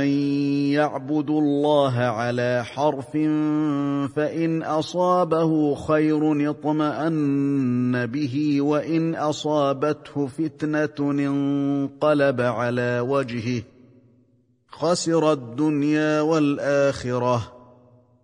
يعبدوا الله على حرف فإن أصابه خير اطمأن به وإن أصابته فتنة انقلب على وجهه خسر الدنيا والآخرة